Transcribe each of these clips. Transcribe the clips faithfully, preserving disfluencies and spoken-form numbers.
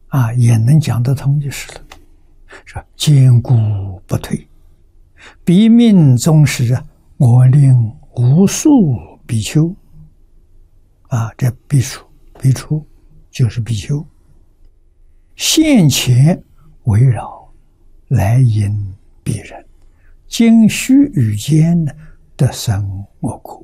啊，也能讲得通就是了。说坚固不退，彼命宗时啊，我令无数比丘啊，这比丘比丘就是比丘，现前围绕，来迎彼人，今须臾间呢，得生我国。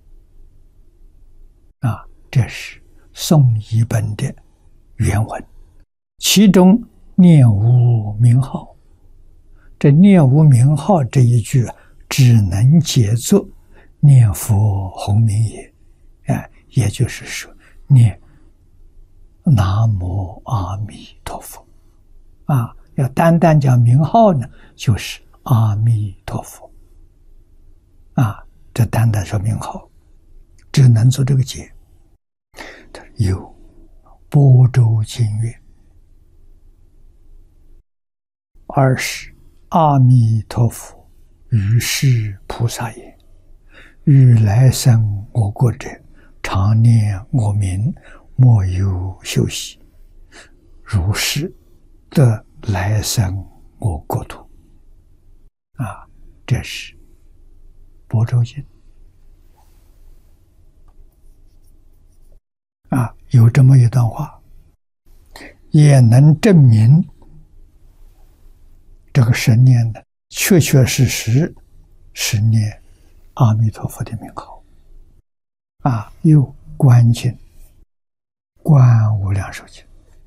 啊，这是宋译本的原文，其中念无名号，这念无名号这一句只能解作念佛洪名也，哎，也就是说念南无阿弥陀佛啊，要单单讲名号呢，就是阿弥陀佛啊，这单单说名号，只能做这个解。有般舟经月，二是阿弥陀佛于是菩萨也，欲来生我国者，常念我名，莫有休息，如是得来生我国土。啊，这是般舟经。啊，有这么一段话，也能证明这个神念的确确实实是念阿弥陀佛的名号。啊，有观经、观无量寿经，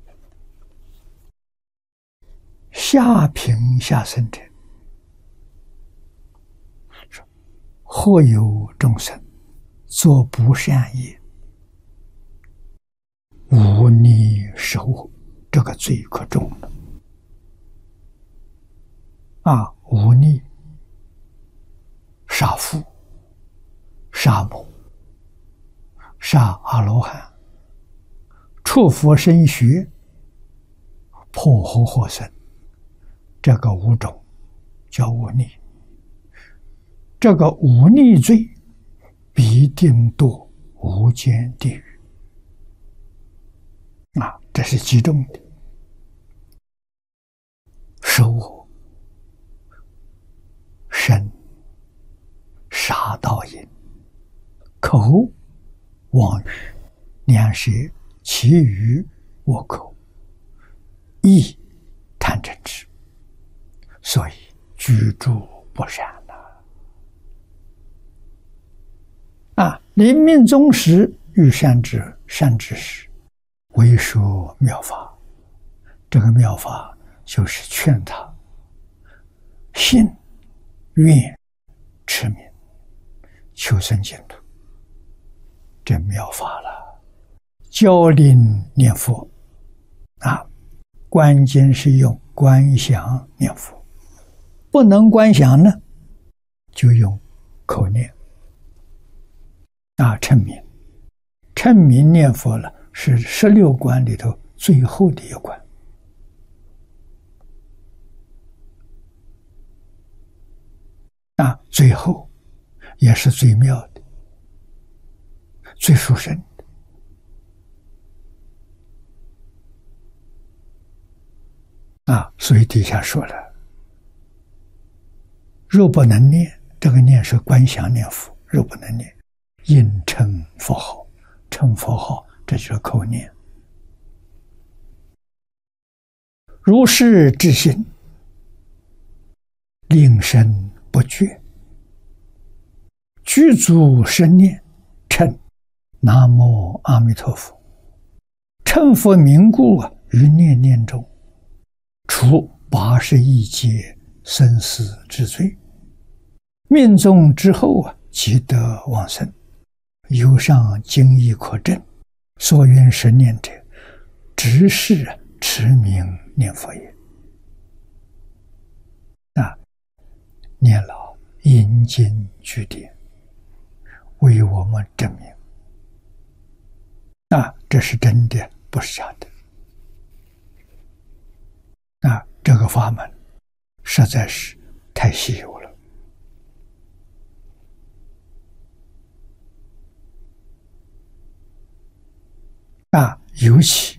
下品下生者，或有众生作不善业，忤逆守我，这个罪可重了。啊，忤逆、杀父、杀母、杀阿罗汉、触佛身学、破活活生，这个五种叫忤逆。这个忤逆罪必定堕无间地狱。啊，这是集中的。守我、身杀盗淫，口妄语、两舌、绮语、倭寇，意贪嗔痴，所以居住不善了。啊，临命终时，欲善之善知识，为说妙法。这个妙法就是劝他信、愿、持名、求生净土，这妙法了。教令念佛啊，关键是用观想念佛，不能观想呢，就用口念啊，称名。称名念佛了，是十六关里头最后的一关。啊，最后也是最妙的、最殊胜的。啊，所以底下说了，若不能念，这个念是观想念佛，若不能念，应称佛号，称佛号，这就是口念。如是之心，令身不绝，具足生念，称南无阿弥陀佛，称佛名故啊，于念念中，除八十一劫生死之罪，命中之后啊，即得往生。有上经义可证，所愿十念者，只是持名念佛也。啊，念老引经据典，为我们证明。啊，这是真的，不是假的。啊，这个法门实在是太稀有了。啊，尤其